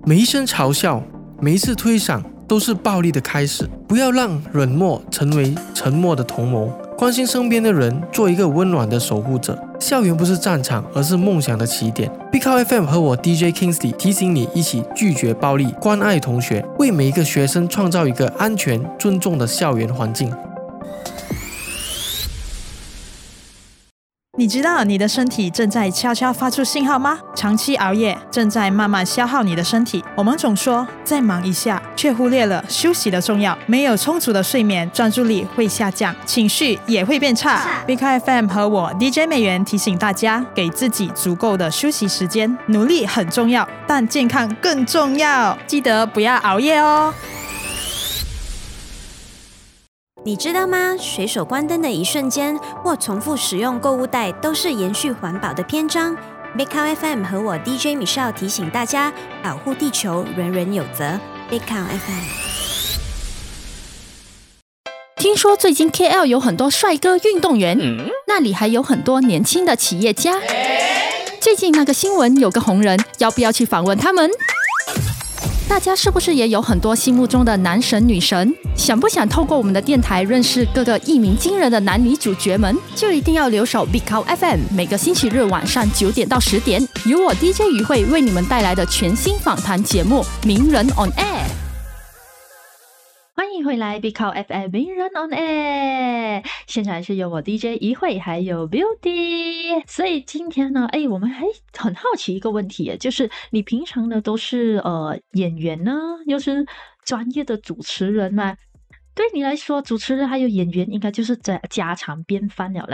每一声嘲笑，每一次推搡都是暴力的开始。不要让冷漠成为沉默的同谋，关心身边的人，做一个温暖的守护者。校园不是战场，而是梦想的起点。Big Cow FM 和我 DJ Kingsley 提醒你一起拒绝暴力，关爱同学，为每一个学生创造一个安全、尊重的校园环境。 你知道你的身体正在悄悄发出信号吗？长期熬夜正在慢慢消耗你的身体。我们总说再忙一下，却忽略了休息的重要。没有充足的睡眠，专注力会下降，情绪也会变差。Big FM 和我 DJ 美元提醒大家，给自己足够的休息时间。努力很重要，但健康更重要。记得不要熬夜哦。 你知道吗？随手关灯的一瞬间，或重复使用购物袋，都是延续环保的篇章。Big Cow FM 和我 DJ Michelle 提醒大家，保护地球，人人有责。Big Cow FM。 听说最近 KL 有很多帅哥运动员，那里还有很多年轻的企业家。最近那个新闻有个红人，要不要去访问他们？大家是不是也有很多心目中的男神女神？想不想透过我们的电台认识各个一鸣惊人的男女主角们？就一定要留守 Big Cow FM， 每个星期日晚上9点到10点，由我 DJ 于慧为你们带来的全新访谈节目《名人 on Air》。欢迎回来 Big Cow FM 名人 on Air， 现场是由我 DJ 于慧还有 Beauty。 所以今天呢，我们还很好奇一个问题，就是你平常呢都是演员呢，又是专业的主持人嘛，对你来说主持人还有演员应该就是家常便饭了